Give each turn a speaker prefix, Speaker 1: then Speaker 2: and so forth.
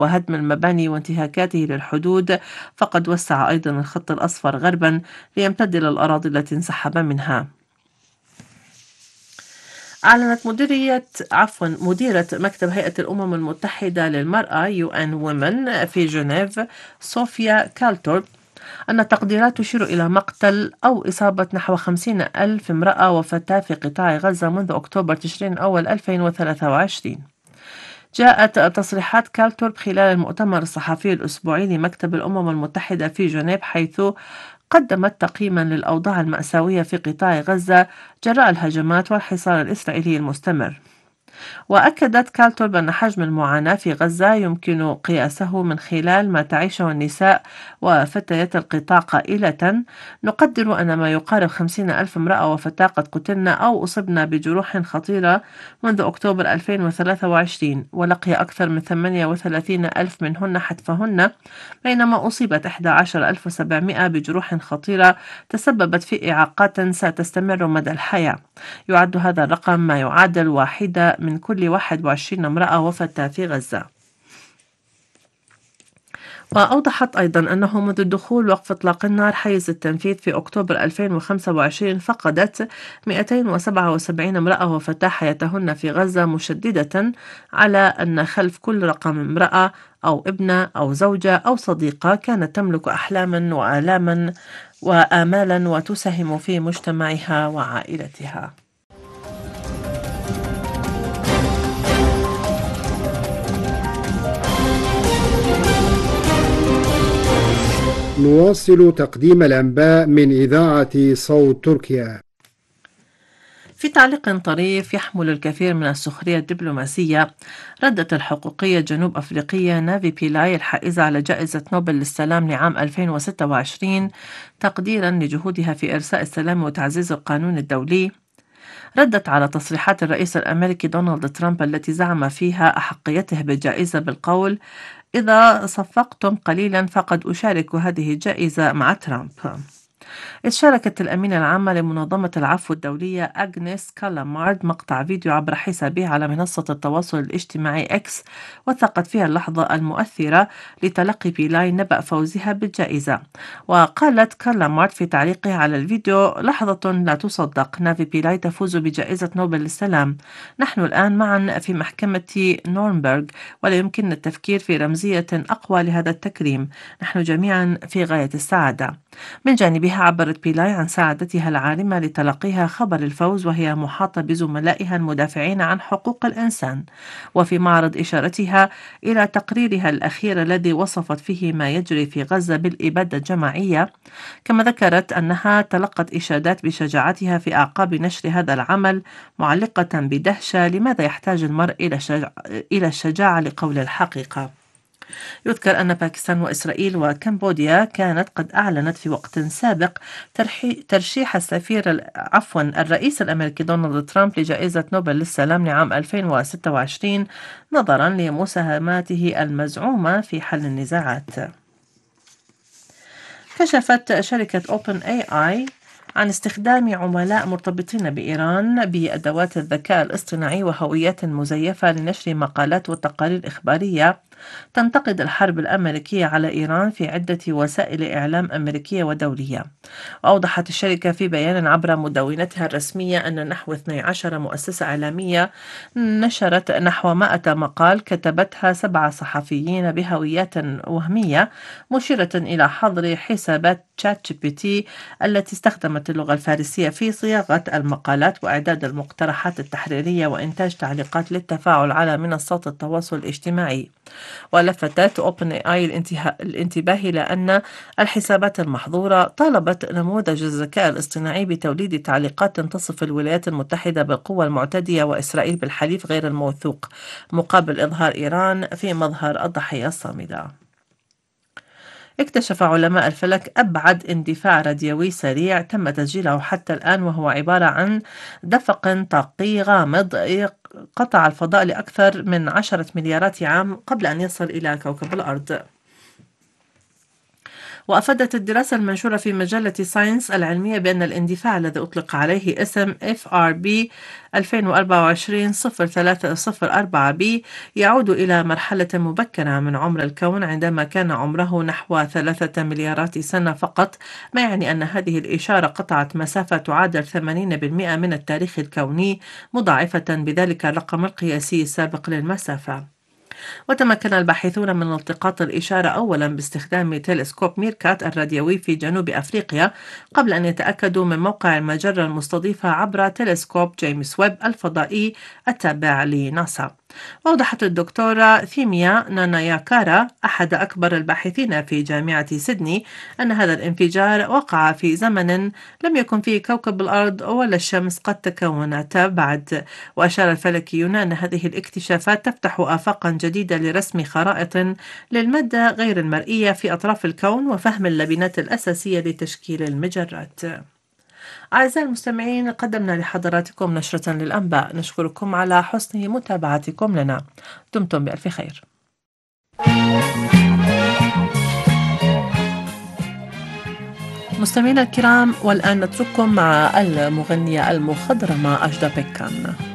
Speaker 1: وهدم المباني وانتهاكاته للحدود، فقد وسع أيضا الخط الأصفر غربا ليمتد إلى الأراضي التي انسحب منها. أعلنت مديرة مكتب هيئة الأمم المتحدة للمرأة UN Women في جنيف صوفيا كالتورب أن التقديرات تشير إلى مقتل أو إصابة نحو 50 ألف امرأة وفتاة في قطاع غزة منذ أكتوبر تشرين الأول 2023. جاءت تصريحات كالتورب خلال المؤتمر الصحفي الأسبوعي لمكتب الأمم المتحدة في جنيف، حيث قدمت تقييما للأوضاع المأساوية في قطاع غزة جراء الهجمات والحصار الإسرائيلي المستمر. وأكدت كالتورب أن حجم المعاناة في غزة يمكن قياسه من خلال ما تعيشه النساء وفتيات القطاع، قائلة: نقدر أن ما يقارب 50 ألف امرأة وفتاة قد قتلن أو أصبن بجروح خطيرة منذ أكتوبر 2023، ولقي أكثر من 38 ألف منهن حتفهن، بينما أصيبت 11,700 بجروح خطيرة تسببت في إعاقات ستستمر مدى الحياة. يعد هذا الرقم ما يعادل واحدة من كل 21 امرأة وفتاة في غزة. وأوضحت أيضا أنه منذ دخول وقف إطلاق النار حيز التنفيذ في أكتوبر 2025 فقدت 277 امرأة وفتاة حياتهن في غزة، مشددة على أن خلف كل رقم امرأة أو ابنة أو زوجة أو صديقة كانت تملك أحلاما وآلاما وآمالا وتساهم في مجتمعها وعائلتها.
Speaker 2: نواصل تقديم الأنباء من إذاعة صوت تركيا.
Speaker 1: في تعليق طريف يحمل الكثير من السخرية الدبلوماسية، ردت الحقوقية الجنوب أفريقية نافي بيلاي الحائزة على جائزة نوبل للسلام لعام 2026 تقديرا لجهودها في إرساء السلام وتعزيز القانون الدولي، ردت على تصريحات الرئيس الأمريكي دونالد ترامب التي زعم فيها أحقيته بالجائزة بالقول: إذا صفقتم قليلا فقد أشارك هذه الجائزة مع ترامب. إذ شاركت الأمينة العامة لمنظمة العفو الدولية أغنيس كالامارد مقطع فيديو عبر حسابها على منصة التواصل الاجتماعي إكس، وثقت فيها اللحظة المؤثرة لتلقي بيلاي نبأ فوزها بالجائزة. وقالت كالامارد في تعليقها على الفيديو: لحظة لا تصدق، نافي بيلاي تفوز بجائزة نوبل للسلام. نحن الآن معا في محكمة نورنبرغ، ولا يمكننا التفكير في رمزية أقوى لهذا التكريم. نحن جميعا في غاية السعادة. من جانبها عبرت بيلاي عن سعادتها العارمة لتلقيها خبر الفوز وهي محاطة بزملائها المدافعين عن حقوق الإنسان، وفي معرض إشارتها إلى تقريرها الأخير الذي وصفت فيه ما يجري في غزة بالإبادة الجماعية. كما ذكرت أنها تلقت إشادات بشجاعتها في أعقاب نشر هذا العمل، معلقة بدهشة: لماذا يحتاج المرء إلى الشجاعة لقول الحقيقة؟ يذكر أن باكستان وإسرائيل وكمبوديا كانت قد أعلنت في وقت سابق ترشيح الرئيس الأمريكي دونالد ترامب لجائزة نوبل للسلام لعام 2026 نظرا لمساهماته المزعومة في حل النزاعات. كشفت شركة OpenAI عن استخدام عملاء مرتبطين بإيران بأدوات الذكاء الاصطناعي وهويات مزيفة لنشر مقالات وتقارير إخبارية تنتقد الحرب الأمريكية على إيران في عدة وسائل إعلام أمريكية ودولية. وأوضحت الشركة في بيان عبر مدونتها الرسمية أن نحو 12 مؤسسة إعلامية نشرت نحو 100 مقال كتبتها 7 صحفيين بهويات وهمية، مشيرة إلى حظر حسابات تشات جي بي تي التي استخدمت اللغة الفارسية في صياغة المقالات وإعداد المقترحات التحريرية وإنتاج تعليقات للتفاعل على منصات التواصل الاجتماعي. ولفتت أوبن آي الانتباه إلى أن الحسابات المحظورة طالبت نموذج الذكاء الاصطناعي بتوليد تعليقات تصف الولايات المتحدة بالقوة المعتدية وإسرائيل بالحليف غير الموثوق، مقابل إظهار إيران في مظهر الضحية الصامدة. اكتشف علماء الفلك أبعد اندفاع راديوي سريع تم تسجيله حتى الآن، وهو عبارة عن دفق طاقي غامض قطع الفضاء لأكثر من 10 مليارات عام قبل أن يصل إلى كوكب الأرض. وأفادت الدراسة المنشورة في مجلة ساينس العلمية بأن الاندفاع الذي أطلق عليه اسم FRB 2024-0304b يعود إلى مرحلة مبكرة من عمر الكون عندما كان عمره نحو 3 مليارات سنة فقط، ما يعني أن هذه الإشارة قطعت مسافة تعادل 80% من التاريخ الكوني، مضاعفة بذلك الرقم القياسي السابق للمسافة. وتمكن الباحثون من التقاط الإشارة أولا باستخدام تلسكوب ميركات الراديوي في جنوب أفريقيا، قبل أن يتأكدوا من موقع المجرة المستضيفة عبر تلسكوب جيمس ويب الفضائي التابع لناسا. وأوضحت الدكتورة ثيميا ناناياكارا أحد أكبر الباحثين في جامعة سيدني أن هذا الانفجار وقع في زمن لم يكن فيه كوكب الأرض ولا الشمس قد تكونتا بعد. وأشار الفلكيون أن هذه الاكتشافات تفتح آفاقا جديدة لرسم خرائط للمادة غير المرئية في أطراف الكون وفهم اللبنات الأساسية لتشكيل المجرات. أعزائي المستمعين، قدمنا لحضراتكم نشرة للأنباء، نشكركم على حسن متابعتكم لنا. دمتم بألف خير. مستمعينا الكرام، والآن نترككم مع المغنية المخضرمة أجدا بيكان.